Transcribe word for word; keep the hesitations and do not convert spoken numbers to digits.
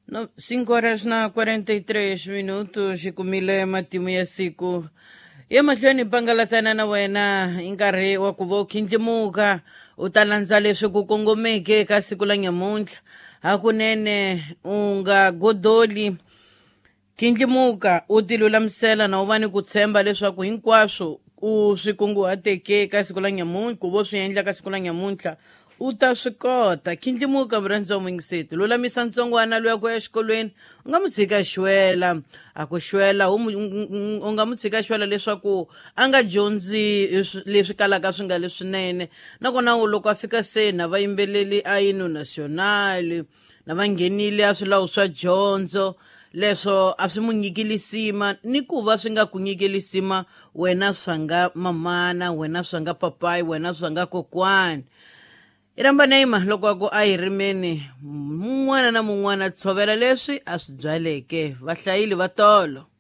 No, cinco horas na quarenta e três minutos e kumile matimu ya siku ya mahlweni pangalatana na wena hi nkarhi wa ku va u khindlimuka u ta landza leswi ku kongomeke ka siku la nyamuntlha hakunene u nga godoli khindlimuka u ti lulamisela na u va ni ku tshemba leswaku hinkwaswo u swi kunguhateke ka siku la nyamuntlha ku vo swi endla ka siku la nyamuntlha u ta swi kota khindlimuka murhandzi wa mwingiseti lulamisa ntsongwana loyi a ku ya exikolweni u nga mu tshika xwela a ku xwela u nga mu tshika xwela leswaku a nga dyondzi leswi kalaka swi nga leswinene nakona loko a fika se na vayimbeleri a yino national na va nghenile a swilawu swa dyondzo leswo a swi mu nyikilisima ni ku va swi nga ku nyikilisima wena swa nga mamana wena swa nga papayi wena swa nga kokwani i ramba neyima loko a ku a hi rimeni mun'wana na mun'wana tshovela leswi a swi byaleke vahlayili va tolo.